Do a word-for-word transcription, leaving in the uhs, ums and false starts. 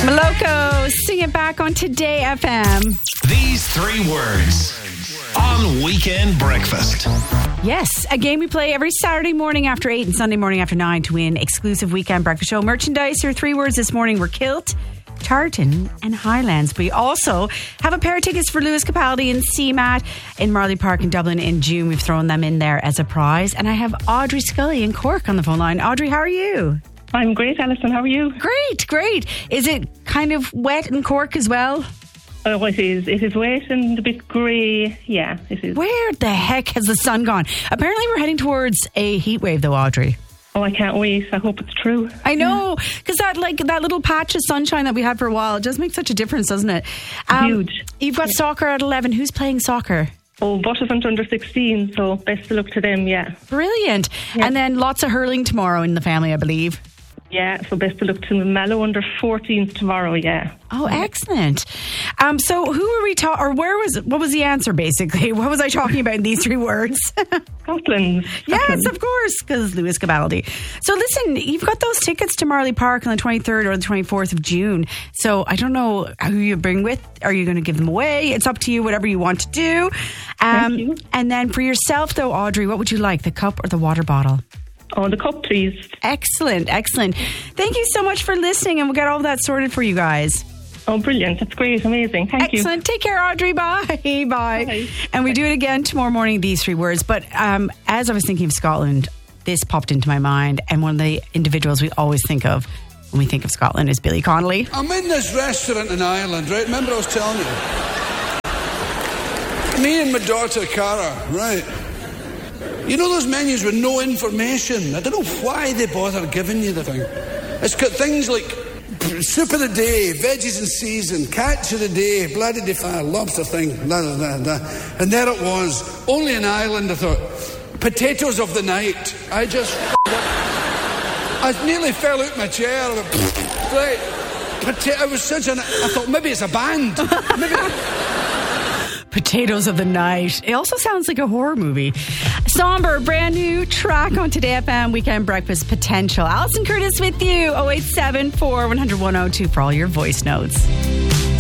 Maloko, sing it back on Today F M. These three words on Weekend Breakfast. Yes, a game we play every Saturday morning after eight and Sunday morning after nine to win exclusive Weekend Breakfast Show merchandise. Your three words this morning were kilt, tartan and Highlands. We also have a pair of tickets for Lewis Capaldi and C MAT in Marley Park in Dublin in June. We've thrown them in there as a prize. And I have Audrey Scully in Cork on the phone line. Audrey, how are you? I'm great, Alison. How are you? Great, great. Is it kind of wet in Cork as well? Oh, it is. It is wet and a bit grey. Yeah, it is. Where the heck has the sun gone? Apparently we're heading towards a heat wave though, Audrey. Oh, I can't wait. I hope it's true. I know, because that like that little patch of sunshine that we had for a while, it does make such a difference, doesn't it? Um, Huge. You've got yeah. soccer at eleven. Who's playing soccer? Oh, Buttevant under sixteen, so best of luck to them, yeah. Brilliant. Yeah. And then lots of hurling tomorrow in the family, I believe. Yeah, so best of luck to Mallow under fourteens tomorrow, yeah. Oh, excellent. Um, so who were we talking, or where was, what was the answer basically? What was I talking about in these three words? Scotland. Yes, of course, because Lewis Capaldi. So listen, you've got those tickets to Marley Park on the twenty-third or the twenty-fourth of June. So I don't know who you bring with. Are you going to give them away? It's up to you, whatever you want to do. Um, Thank you. And then for yourself though, Audrey, what would you like? The cup or the water bottle? Oh, the cup, please. Excellent, excellent. Thank you so much for listening, and we'll get all that sorted for you guys. Oh, brilliant. That's great. Amazing. Thank excellent. you. Excellent. Take care, Audrey. Bye. Bye. Bye. And we do it again tomorrow morning, these three words. But um, as I was thinking of Scotland, this popped into my mind, and one of the individuals we always think of when we think of Scotland is Billy Connolly. I'm in this restaurant in Ireland, right? Remember I was telling you? Me and my daughter, Cara, right? You know those menus with no information? I don't know why they bother giving you the thing. It's got things like soup of the day, veggies in season, catch of the day, bloody de fire, lobster thing, blah, blah, blah, blah. And there it was, only in Ireland. I thought, potatoes of the night. I just I nearly fell out my chair. Right, Pota- I was such an... I thought, maybe it's a band. Maybe... Potatoes of the Night. It also sounds like a horror movie. Somber, brand new track on Today F M Weekend Breakfast Potential. Alison Curtis with you. oh eight seven four, one hundred, one oh two for all your voice notes.